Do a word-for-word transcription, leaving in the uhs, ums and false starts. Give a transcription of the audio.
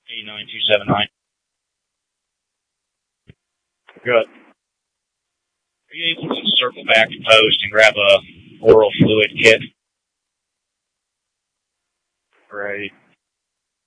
eight nine two seven nine. Good. Are you able to circle back to post and grab a oral fluid kit? Right.